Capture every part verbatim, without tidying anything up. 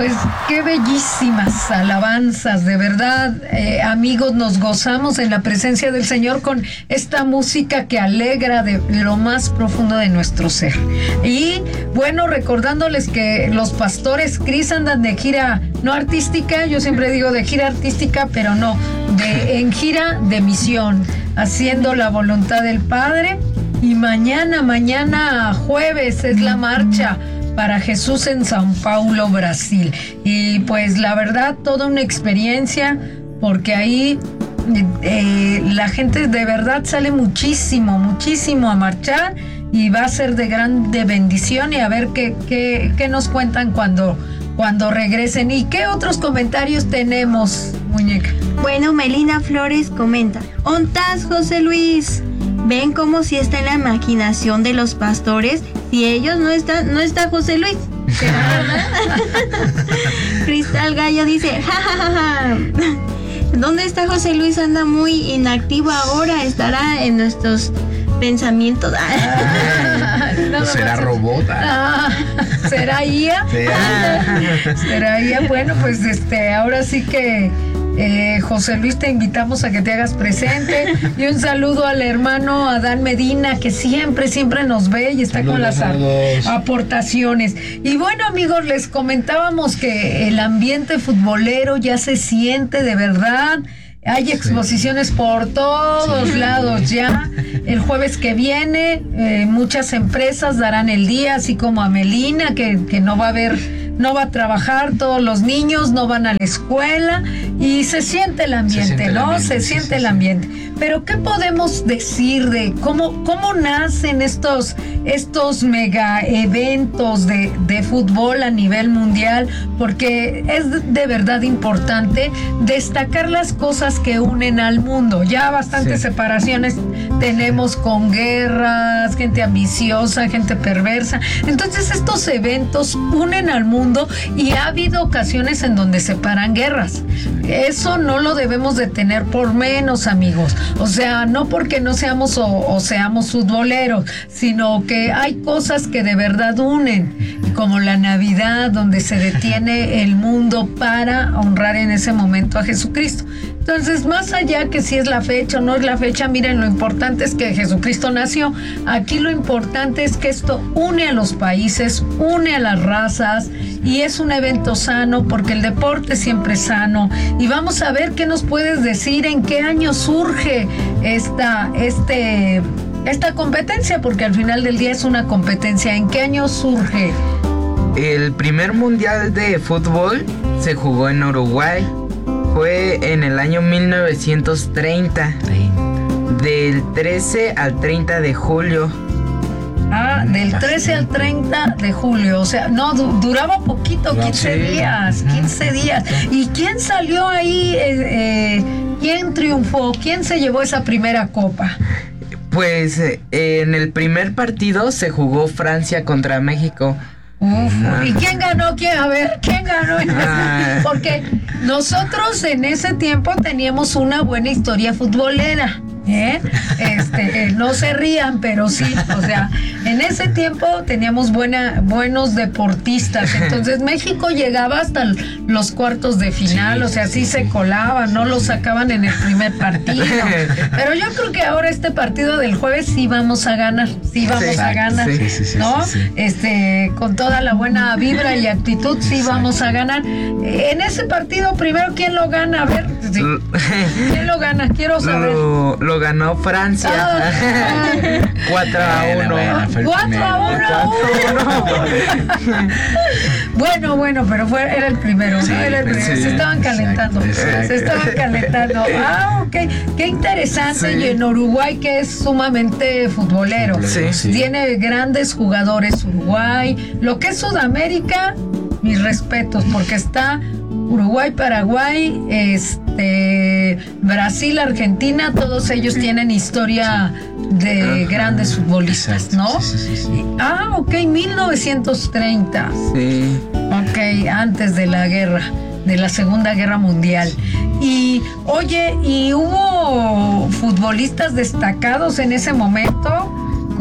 pues qué bellísimas alabanzas, de verdad, eh, amigos, nos gozamos en la presencia del Señor con esta música que alegra de lo más profundo de nuestro ser. Y bueno, recordándoles que los pastores Cris andan de gira, no artística, yo siempre digo de gira artística, pero no, de, en gira de misión, haciendo la voluntad del Padre. Y mañana, mañana jueves es la marcha para Jesús en São Paulo, Brasil. Y pues la verdad, toda una experiencia, porque ahí eh, la gente de verdad sale muchísimo, muchísimo a marchar y va a ser de grande bendición. Y a ver qué, qué, qué nos cuentan cuando, cuando regresen. ¿Y qué otros comentarios tenemos, muñeca? Bueno, Melina Flores comenta: ¿Ontás, José Luis? ¿Ven cómo si está en la imaginación de los pastores? Si ellos no están, no está José Luis. Cristal Gallo dice: ja, ja, ja, ja. ¿Dónde está José Luis? Anda muy inactivo ahora. Estará en nuestros pensamientos. No, ¿será robot? Ah, ¿será I A? ¿Será? ¿Será I A? Bueno, pues este, ahora sí que Eh, José Luis, te invitamos a que te hagas presente. Y un saludo al hermano Adán Medina, que siempre, siempre nos ve y está saludos, con las saludos. aportaciones. Y bueno, amigos, les comentábamos que el ambiente futbolero ya se siente de verdad. Hay exposiciones sí. por todos sí. lados ya. El jueves que viene, eh, muchas empresas darán el día, así como a Melina, que, que no va a haber... no va a trabajar, todos los niños no van a la escuela y se siente el ambiente, se siente ¿no? El ambiente, se sí, siente sí, el sí. ambiente. Pero ¿qué podemos decir de cómo, cómo nacen estos, estos mega eventos de, de fútbol a nivel mundial? Porque es de verdad importante destacar las cosas que unen al mundo. Ya bastantes sí. separaciones tenemos con guerras, gente ambiciosa, gente perversa. Entonces estos eventos unen al mundo. Y ha habido ocasiones en donde se paran guerras. Eso no lo debemos de tener por menos, amigos. O sea, no porque no seamos o, o seamos futboleros, sino que hay cosas que de verdad unen, como la Navidad, donde se detiene el mundo para honrar en ese momento a Jesucristo. Entonces, más allá que si es la fecha o no es la fecha, miren, lo importante es que Jesucristo nació. Aquí lo importante es que esto une a los países, une a las razas, y es un evento sano, porque el deporte siempre es sano. Y vamos a ver qué nos puedes decir, en qué año surge esta, este, esta competencia, porque al final del día es una competencia. ¿En qué año surge? El primer mundial de fútbol se jugó en Uruguay. Fue en el año mil novecientos treinta, del trece al treinta de julio. Ah, del trece al treinta de julio, o sea, no, du- duraba poquito, quince días, quince días. ¿Y quién salió ahí? Eh, eh, ¿Quién triunfó? ¿Quién se llevó esa primera copa? Pues eh, en el primer partido se jugó Francia contra México. Uf, ¿y quién ganó? ¿Quién? A ver, ¿quién ganó? Porque nosotros en ese tiempo teníamos una buena historia futbolera. ¿Eh? Este, eh, no se rían, pero sí, o sea, en ese tiempo teníamos buena, buenos deportistas. Entonces México llegaba hasta los cuartos de final, sí, o sea, sí, sí se colaban, no lo sacaban en el primer partido. Pero yo creo que ahora este partido del jueves sí vamos a ganar, sí vamos sí, a ganar, sí, sí, sí, ¿no? Sí, sí. Este, con toda la buena vibra y actitud, sí Exacto. vamos a ganar. En ese partido, primero, ¿quién lo gana? A ver, sí. ¿quién lo gana? Quiero saber. Lo, lo ganó Francia. cuatro a uno. cuatro a uno. Bueno, bueno, pero fue, era el primero, ¿no? Sí, era el primero. Sí, se estaban calentando. Exacto. Se estaban calentando. Ah, ok. Qué interesante. Sí. Y en Uruguay, que es sumamente futbolero. Sí, sí. Tiene grandes jugadores Uruguay. Lo que es Sudamérica, mis respetos, porque está Uruguay, Paraguay, este, Brasil, Argentina, todos ellos tienen historia de grandes futbolistas, ¿no? Sí, sí, sí, sí. Ah, ok, mil novecientos treinta. Sí. Ok, antes de la guerra, de la Segunda Guerra Mundial. Y, oye, ¿y hubo futbolistas destacados en ese momento?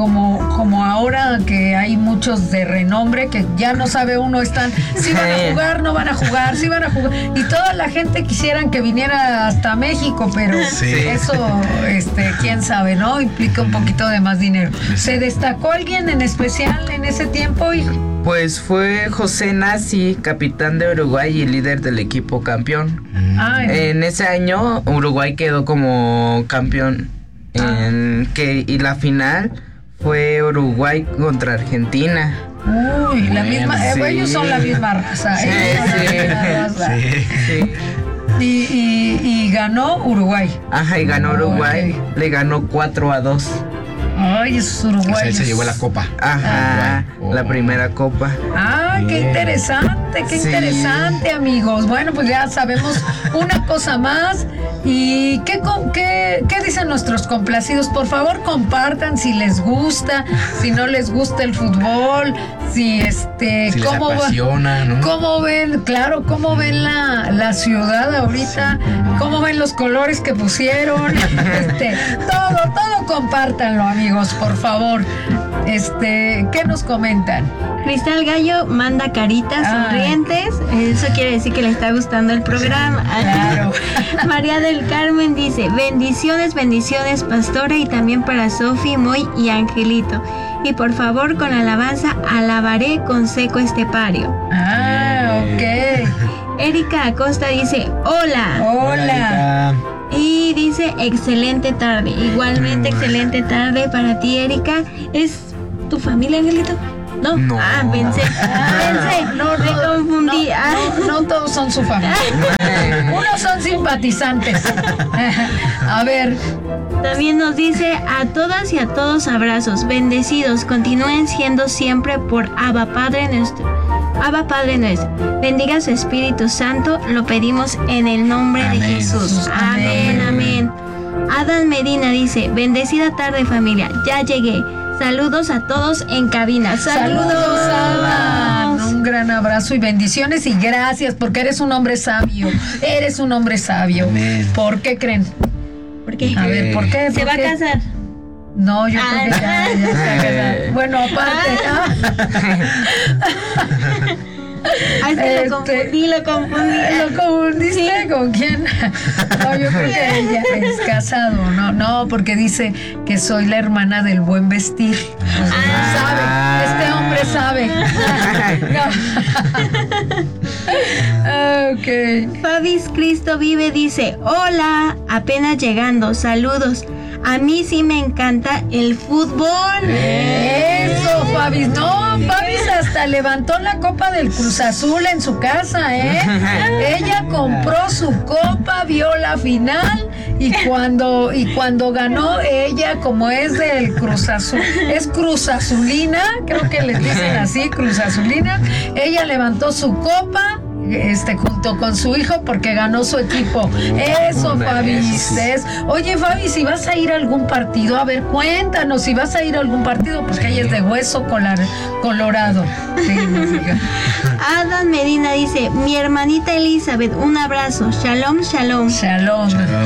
como, como ahora que hay muchos de renombre que ya no sabe uno, están, si van a jugar, no van a jugar, si van a jugar, y toda la gente quisieran que viniera hasta México, pero Sí. eso, este, quién sabe, ¿no? Implica un poquito de más dinero. ¿Se destacó alguien en especial en ese tiempo, hijo? Pues fue José Nassi, capitán de Uruguay y líder del equipo campeón. Ah, En ese año Uruguay quedó como campeón en que y la final fue Uruguay contra Argentina. uy, la Bueno, misma, eh, sí. ellos son la misma raza. Sí, ellos son la sí. misma raza. Sí. Sí. Y, y, y ganó Uruguay. Ajá, y ganó Uruguay. Ok. Le ganó cuatro a dos. Ay, esos O sea, uruguayos. él se llevó la copa. Ajá, Oh. la primera copa. Ay, qué Bien. interesante, qué Sí. interesante, amigos. Bueno, pues ya sabemos una cosa más. ¿Y qué, co- qué, qué dicen nuestros complacidos? Por favor, compartan si les gusta, si no les gusta el fútbol, si este, Si les cómo va- apasiona, ¿no? ¿Cómo ven, claro, cómo ven la, la ciudad ahorita? ¿Cómo ven los colores que pusieron? Este, todo, todo compártanlo, amigos, por favor. Este, ¿qué nos comentan? Cristal Gallo manda caritas Ay. sonrientes. Eso quiere decir que le está gustando el programa. Claro. María del Carmen dice: bendiciones, bendiciones, pastora, y también para Sofi, Moy y Angelito. Y por favor, con alabanza, alabaré con seco estepario. Ah, ok. Erika Acosta dice: hola. Hola. Y dice: excelente tarde. Igualmente, excelente tarde para ti, Erika. ¿Es tu familia, Angelito? No. No. Ah, pensé. Pensé. No, me no, confundí. No, Ah. no, no todos son su familia. Unos son simpatizantes. A ver, También nos dice: a todas y a todos abrazos, bendecidos, continúen siendo siempre por Abba Padre nuestro. Abba Padre nuestro, bendiga su Espíritu Santo, lo pedimos en el nombre Amén. de Jesús. Amén, Amén. amén. Adán Medina dice: bendecida tarde, familia, ya llegué. Saludos a todos en cabina. Saludos, saludos, Adán. Un gran abrazo y bendiciones y gracias porque eres un hombre sabio. Eres un hombre sabio. Amén. ¿Por qué creen? ¿Por qué? A ver, ¿por qué? ¿Se ¿Por va a qué? casar? No, yo creo que ya, ya está Ah. casado. Bueno, aparte. Ah, es que Este, lo confundí, lo confundí. ah, ¿Lo confundiste con quién? No, yo creo que ella es casado. No, no, porque dice que soy la hermana del buen vestir. Pues, Ah. sabe, este hombre sabe. No. Ok. Fabis Cristo Vive dice: hola, apenas llegando, saludos. A mí sí me encanta el fútbol. Eso, Fabis. No, Fabis hasta levantó la copa del Cruz Azul en su casa, ¿eh? Ella compró su copa, vio la final y cuando, y cuando ganó ella, como es del Cruz Azul, es Cruz Azulina, creo que les dicen así, Cruz Azulina, ella levantó su copa. Este, junto con su hijo porque ganó su equipo. Eso, Fabis. Es. Oye, Fabi, si vas a ir a algún partido, a ver, cuéntanos si vas a ir a algún partido, porque ella es de hueso colar, colorado. Sí, no diga. Adam Medina dice: mi hermanita Elizabeth, un abrazo. Shalom, shalom. Shalom.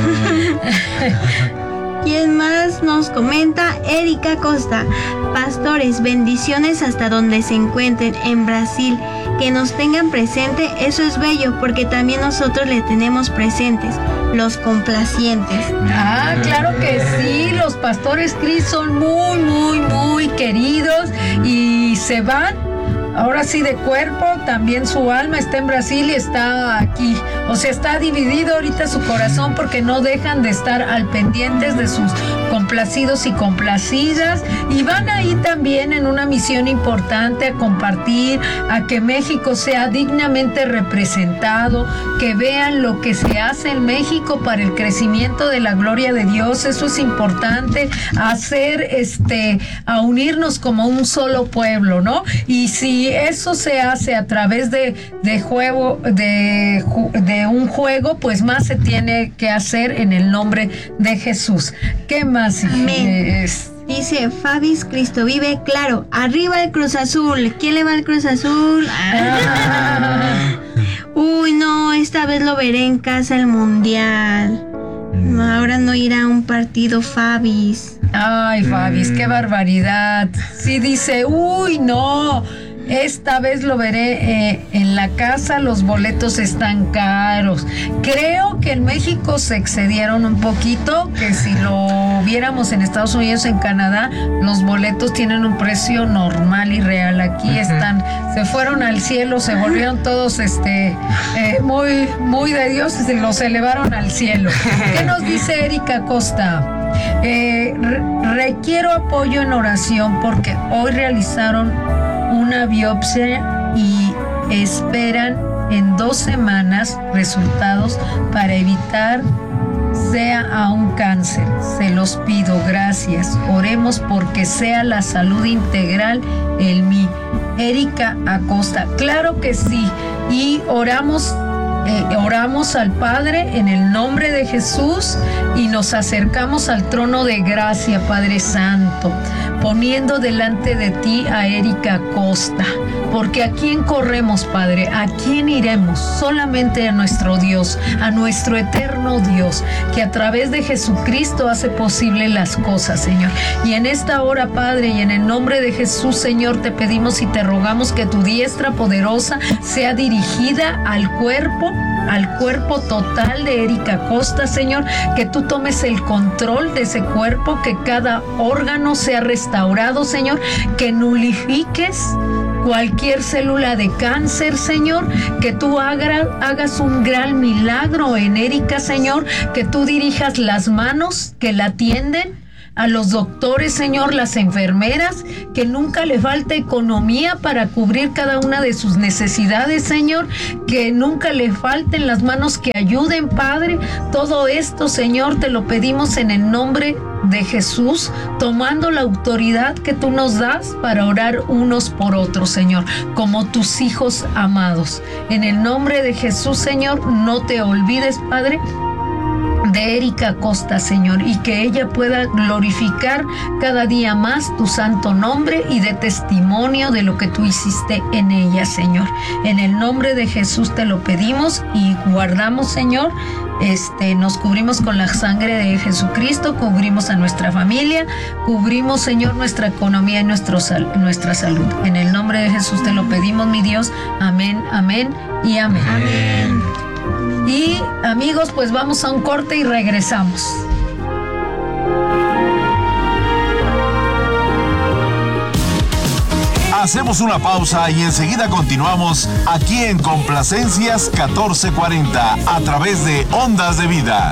¿Quién más nos comenta? Erika Costa. Pastores, bendiciones hasta donde se encuentren en Brasil. Que nos tengan presente, eso es bello, porque también nosotros le tenemos presentes, los complacientes. Ah, claro que sí, los pastores Cris son muy, muy, muy queridos y se van. Ahora sí de cuerpo, también su alma está en Brasil y está aquí. O sea, está dividido ahorita su corazón porque no dejan de estar al pendientes de sus complacidos y complacidas. Y van ahí también en una misión importante a compartir, a que México sea dignamente representado, que vean lo que se hace en México para el crecimiento de la gloria de Dios. Eso es importante, hacer este, a unirnos como un solo pueblo, ¿no? Y si eso se hace a través de, de juego, de, de un juego, pues más se tiene que hacer en el nombre de Jesús. ¿Qué más? Amén. Es- Dice Fabis Cristo Vive, claro, arriba el Cruz Azul. ¿Quién le va al Cruz Azul? Ah. Uy, no, esta vez lo veré en casa el Mundial. Ahora no irá a un partido Fabis. Ay, Fabis, qué barbaridad. Sí dice, uy, no, esta vez lo veré eh, en la casa, los boletos están caros. Creo que en México se excedieron un poquito, que si lo viéramos en Estados Unidos, en Canadá, los boletos tienen un precio normal y real. Aquí uh-huh. están, se fueron al cielo, se volvieron todos este eh, muy, muy de Dios y se los elevaron al cielo. ¿Qué nos dice Erika Costa? Eh, re- requiero apoyo en oración porque hoy realizaron una biopsia y esperan en dos semanas resultados para evitar sea a un cáncer. Se los pido, gracias. Oremos porque sea la salud integral en mí. Erika Acosta, claro que sí. Y oramos Eh, oramos al Padre en el nombre de Jesús y nos acercamos al trono de gracia, Padre Santo, poniendo delante de ti a Erika Costa, porque ¿a quién corremos, Padre? ¿A quién iremos? Solamente a nuestro Dios, a nuestro eterno Dios, que a través de Jesucristo hace posible las cosas, Señor. Y en esta hora, Padre, y en el nombre de Jesús, Señor, te pedimos y te rogamos que tu diestra poderosa sea dirigida al cuerpo, al cuerpo total de Erika Costa, Señor, que tú tomes el control de ese cuerpo, que cada órgano sea restaurado, Señor, que nulifiques cualquier célula de cáncer, Señor, que tú haga, hagas un gran milagro en Erika, Señor, que tú dirijas las manos que la atienden, a los doctores, Señor, las enfermeras, que nunca le falte economía para cubrir cada una de sus necesidades, Señor, que nunca le falten las manos que ayuden, Padre. Todo esto, Señor, te lo pedimos en el nombre de Jesús, tomando la autoridad que tú nos das para orar unos por otros, Señor, como tus hijos amados. En el nombre de Jesús, Señor, no te olvides, Padre, de Erika Costa, Señor, y que ella pueda glorificar cada día más tu santo nombre y de testimonio de lo que tú hiciste en ella, Señor. En el nombre de Jesús te lo pedimos y guardamos, Señor. Este, nos cubrimos con la sangre de Jesucristo, cubrimos a nuestra familia, cubrimos, Señor, nuestra economía y nuestro sal, nuestra salud. En el nombre de Jesús te lo pedimos, mi Dios. Amén, amén y amén. Amén. Y amigos, pues vamos a un corte y regresamos. Hacemos una pausa y enseguida continuamos aquí en Complacencias catorce cuarenta a través de Ondas de Vida.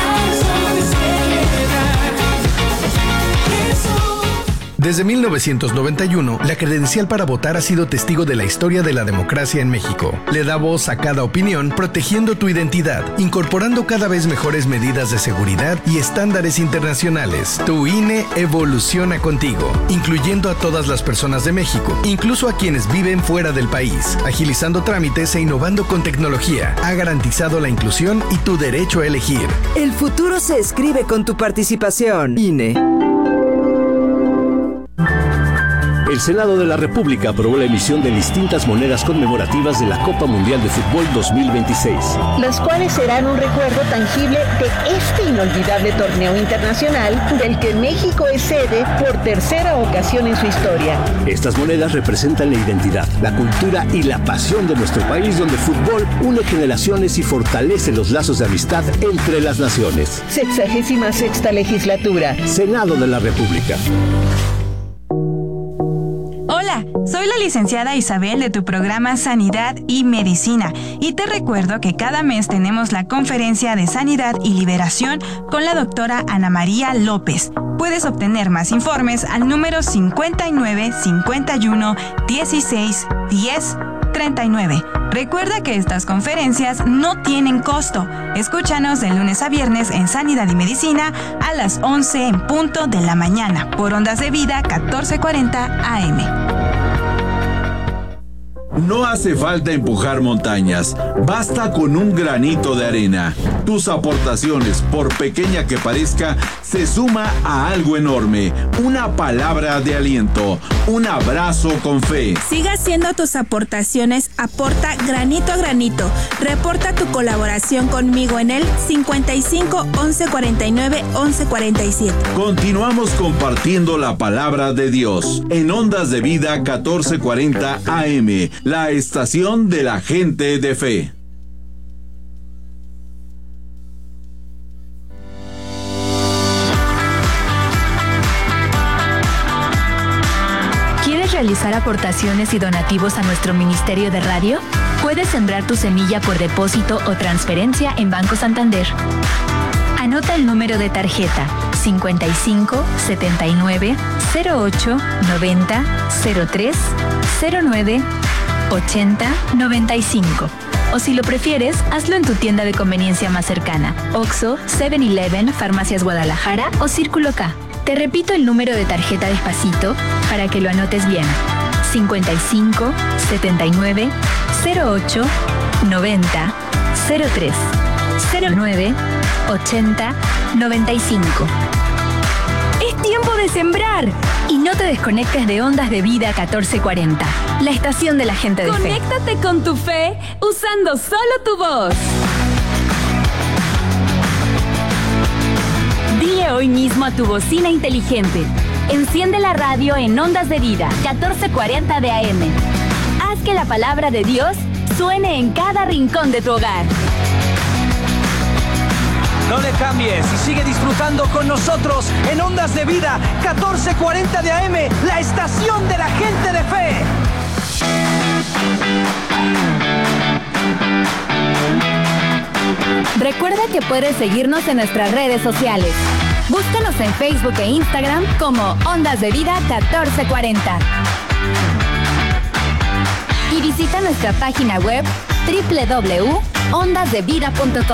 Desde mil novecientos noventa y uno, la credencial para votar ha sido testigo de la historia de la democracia en México. Le da voz a cada opinión, protegiendo tu identidad, incorporando cada vez mejores medidas de seguridad y estándares internacionales. Tu I N E evoluciona contigo, incluyendo a todas las personas de México, incluso a quienes viven fuera del país. Agilizando trámites e innovando con tecnología, ha garantizado la inclusión y tu derecho a elegir. El futuro se escribe con tu participación. I N E. El Senado de la República aprobó la emisión de distintas monedas conmemorativas de la Copa Mundial de Fútbol dos mil veintiséis. Las cuales serán un recuerdo tangible de este inolvidable torneo internacional del que México es sede por tercera ocasión en su historia. Estas monedas representan la identidad, la cultura y la pasión de nuestro país, donde el fútbol une generaciones y fortalece los lazos de amistad entre las naciones. Sexagésima sexta legislatura. Senado de la República. Hola, soy la licenciada Isabel de tu programa Sanidad y Medicina y te recuerdo que cada mes tenemos la conferencia de Sanidad y Liberación con la doctora Ana María López. Puedes obtener más informes al número cincuenta y nueve, cincuenta y uno, dieciséis, diez, treinta y nueve. Recuerda que estas conferencias no tienen costo. Escúchanos de lunes a viernes en Sanidad y Medicina a las once en punto de la mañana por Ondas de Vida catorce cuarenta A M. No hace falta empujar montañas, basta con un granito de arena. Tus aportaciones, por pequeña que parezca, se suma a algo enorme. Una palabra de aliento, un abrazo con fe. Siga haciendo tus aportaciones, aporta granito a granito. Reporta tu colaboración conmigo en el cincuenta y cinco, once cuarenta y nueve, once cuarenta y siete. Continuamos compartiendo la palabra de Dios en Ondas de Vida catorce cuarenta A M, la estación de la gente de fe. ¿Quieres realizar aportaciones y donativos a nuestro Ministerio de Radio? Puedes sembrar tu semilla por depósito o transferencia en Banco Santander. Anota el número de tarjeta cincuenta y cinco, setenta y nueve, cero ocho, noventa, cero tres, cero nueve, ochenta, noventa y cinco. O si lo prefieres, hazlo en tu tienda de conveniencia más cercana: Oxxo, seven eleven, Farmacias Guadalajara o Círculo K. Te repito el número de tarjeta despacito para que lo anotes bien: cincuenta y cinco, setenta y nueve, cero ocho, noventa, cero tres, cero nueve, ochenta, noventa y cinco. ¡Es tiempo de sembrar! Y no te desconectes de Ondas de Vida catorce cuarenta, la estación de la gente de fe. Conéctate con tu fe usando solo tu voz. Dile hoy mismo a tu bocina inteligente: enciende la radio en Ondas de Vida catorce cuarenta de A M. Haz que la palabra de Dios suene en cada rincón de tu hogar. No le cambies y sigue disfrutando con nosotros en Ondas de Vida catorce cuarenta de A M, la estación de la gente de fe. Recuerda que puedes seguirnos en nuestras redes sociales. Búscanos en Facebook e Instagram como Ondas de Vida catorce cuarenta. Y visita nuestra página web doble u doble u doble u punto ondas de vida punto com.